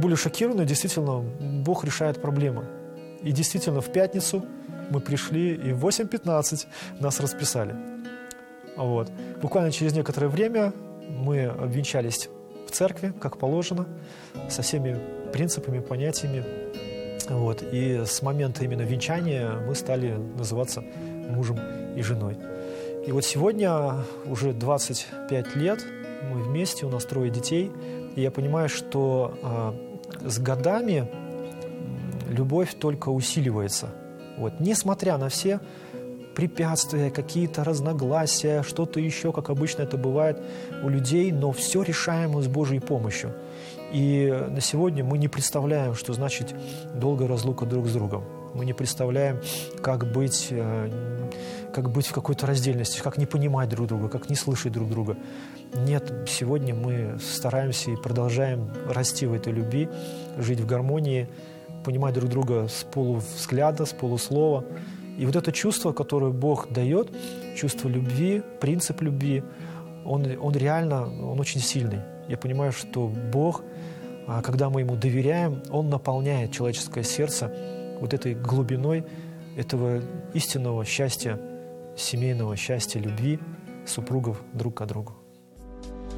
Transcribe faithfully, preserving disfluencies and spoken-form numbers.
были шокированы, действительно, Бог решает проблемы. И действительно, в пятницу мы пришли, и в восемь пятнадцать нас расписали. Вот. Буквально через некоторое время мы обвенчались в церкви, как положено, со всеми принципами, понятиями. Вот. И с момента именно венчания мы стали называться мужем и женой. И вот сегодня уже двадцать пять лет мы вместе, у нас трое детей. И я понимаю, что э, с годами любовь только усиливается. Вот. Несмотря на все препятствия, какие-то разногласия, что-то еще, как обычно это бывает у людей, но все решаемо с Божьей помощью. И на сегодня мы не представляем, что значит долгая разлука друг с другом. Мы не представляем, как быть, как быть в какой-то раздельности, как не понимать друг друга, как не слышать друг друга. Нет, сегодня мы стараемся и продолжаем расти в этой любви, жить в гармонии, понимать друг друга с полувзгляда, с полуслова. И вот это чувство, которое Бог дает, чувство любви, принцип любви, он, он реально, он очень сильный. Я понимаю, что Бог, когда мы Ему доверяем, Он наполняет человеческое сердце вот этой глубиной этого истинного счастья, семейного счастья, любви супругов друг к другу.